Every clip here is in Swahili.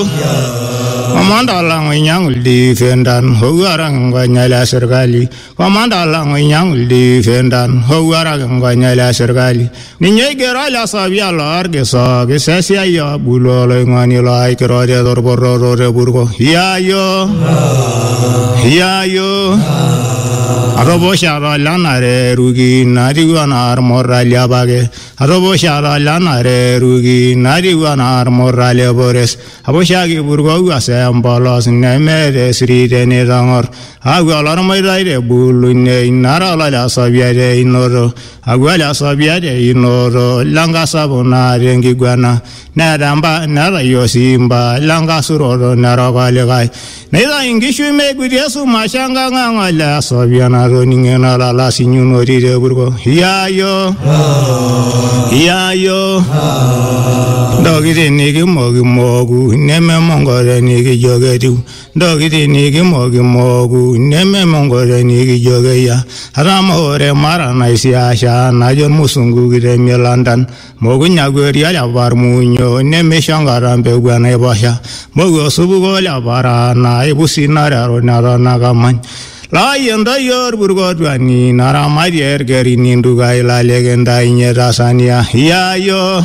Komanda lang inyang defendan huwarang gwanyala serikali. Komanda lang inyang defendan huwarang gwanyala serikali. Ninye gerala sabia large sage sesia ya bulolo ngani lai kerode dorborro burgo. Hiayo Arobo shara lanare rugi nariwanar moralia bage. Arobo shara lanare rugi nariwanar moralia bores. Aboshagi burgo asembalos nemere sri dene rangor. Agwalar maire bulune narala sabiade inoro. Agwala sabiade inoro. Langa sabona rengi guana. Naramba narayosimba. Langa suroro naragalegai. Neda ingishu me gudiasu mashanga ngala sabiana ningena la sinyuno ride burgo. Hiayo Dogiti nigi mogu neme mongore nigi jogetu. Dogiti nigi mogu neme mongore nigi jogeya. Ramore marana isiasha najon musungu gide milandan. Mogu nyagweri ala barmunyo neme shangarambe gwana ebasha. Mogu subugo ala barana ebusinara ronara nagaman. La yenda yor burgodwani naramari ergeri ninduga ila legenda inye rasania. Hiayo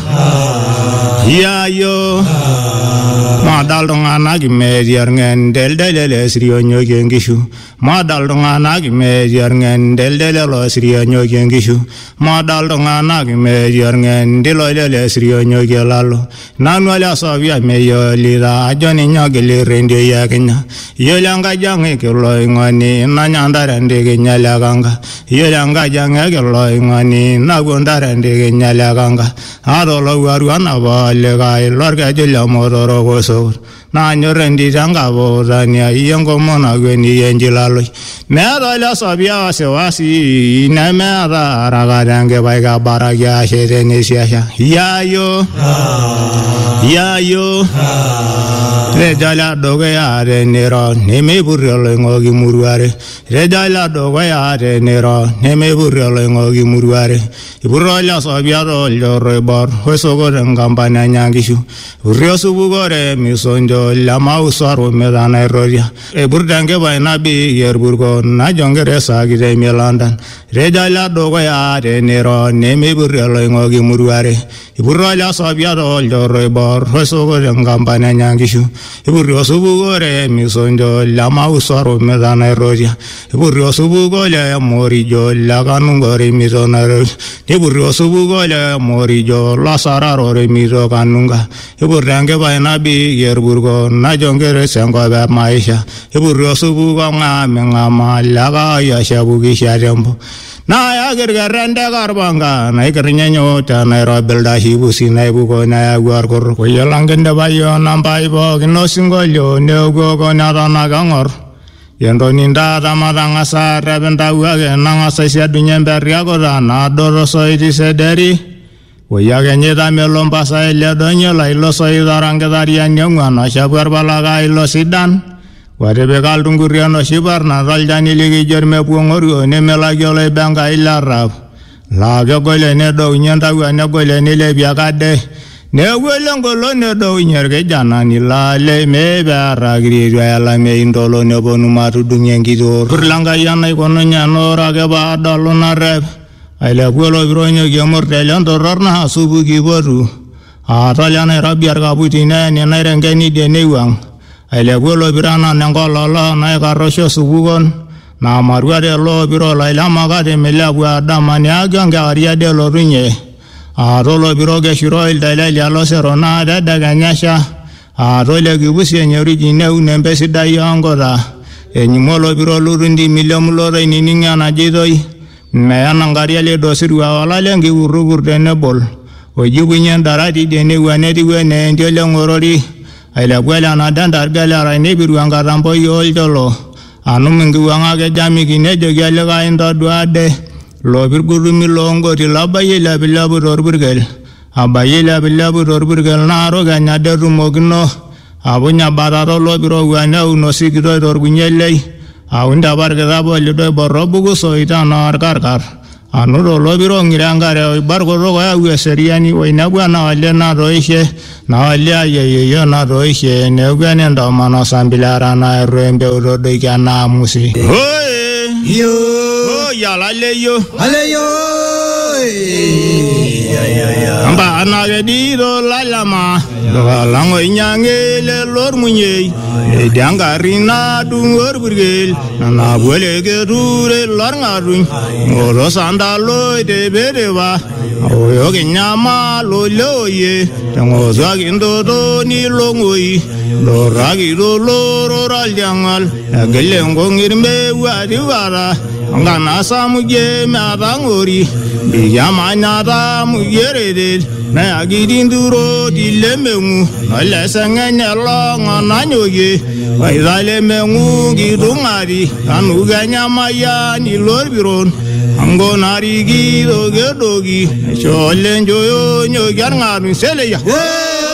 Madal dongana gi mediar ngen del srio nyoge ngishu. Madal dongana gi mediar ngen del srio nyoge ngishu. Madal dongana gi mediar ngen del srio nyoge lalo. Nanu ala savia meyo lira ajoni nyoge le rende yakenya. Yolanga jange ke loy ngani nanyandara ndege nyala ganga. Yolanga jange ke loy ngani nagondara ndege nyala ganga. Adolo waru anaba gai lorga jilla mororo goso na nyorendi janga borania yengo mona gweni yenjilalo mera la sabia sewasi na mera raga dange baiga baragya sherene siasha yayo Rejala doga yare nero neme burrelo ngogi muruare. Rejala doga yare nero neme burrelo ngogi muruare. Iburrola sabiaro loro bor hosogo ngambana nyangishu. Uriosu bugore misonjo lama usaro medana eroria. Burdange baina bi yerburgo na jongere sagide melandan. Rejala doga yare nero neme burrelo ngogi muruare. Iburrola sabiaro loro bor hosogo ngambana nyangishu. Iburio subugore misonjo lama usaro medana eroria. Iburio subugole morijo laganungore misona eroria. Iburio subugole morijo lasararore miso kanunga. Iburange baina bi yerburgo na jongere sengo ba maisha. Iburio subugo ngama laga ya shabugi sharembo. Na ya gergerende garbanga na ikernyenyo na robelda hibusi na ibugo na ya gwargor ko yelangende bayo nampai bo no singolyo ne go na rana gangor yendo ninda ramadanga sa rebenda uage nanga sa sia dunyember ya go na doro so iti sederi wo ya genye da melompa sa ile donyo la ilo so idarange darian nyangwana shabar balaga ilo sidan Wade bekal tunguriano shibar na raljani ligi jerme puongorio ne melagyo banga ilarab. La gole ne do nyanda wa ne gole ne le biagade. Ne gole ngolo ne do nyerge jana ni la le me baragri la me indolo ne bonu matu dunyengi do. Kurlanga yana ikono nyano rage ba dalo na rep. Aile golo bronyo gemorte lando rarna subu giboru. Atalane rabiar kabutine ne rengeni de newang. Aile golo birana nengolo na karosho subugon na marwade lo biro la ilama gade melabu adamani aganga aria de lo runye a rolo biro ge shiro il dalali alo serona da ganyasha a role gibusi nyori jine unembe sida yangora enyimolo biro lurundi milium lore nininga na jidoi me anangaria le dosirwa wala lengi urugur de nebol ojibu nyandarati de ne wanedi wene ndele ngorori Aila gwela na dandar gala ra ne biru anga rambo yol dolo anu mingi wanga ge jami gi ne jogi ala ga inda duade lo bir guru mi longo ti labaye la bilabu dor burgel abaye la bilabu dor burgel na ro ga nya deru mogno abunya bararo lo biro wana uno sigiro dor gunyele awunda barga rabo le do borobu go so ita na kar anuro lobiro ngirangare bargo rogo ya weseriani wainagwa na wale na roishe na wale ayeyo na roishe negwa nenda mano sambilara na rembe urodo ikana musi hoye yo yala leyo aleyo amba anage diro lalama lango inyangele lor munye diangarina dungor burgel na bole gerure lor ngarun oro sandalo de berewa oyo genyama lo loye tango zagindo do ni longoi loragi do loro raljangal gelengo ngirme wadi wara ngana samuje mabangori biyamanya da muyerede na agidinduro dilemengu alesengenya longa nanyoye waidalemengu gidungari anuganya maya ni lorbiron angonari gido gedogi cholenjo yo nyogarngaru seleya